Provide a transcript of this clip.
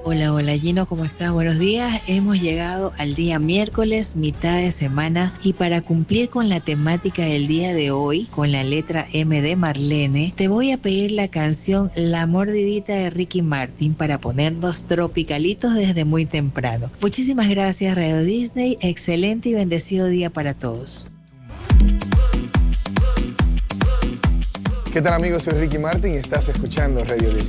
Hola, hola Gino, ¿cómo estás? Buenos días. Hemos llegado al día miércoles, mitad de semana, y para cumplir con la temática del día de hoy, con la letra M de Marlene, te voy a pedir la canción La Mordidita de Ricky Martin para ponernos tropicalitos desde muy temprano. Muchísimas gracias, Radio Disney. Excelente y bendecido día para todos. ¿Qué tal amigos? Soy Ricky Martin y estás escuchando Radio Disney.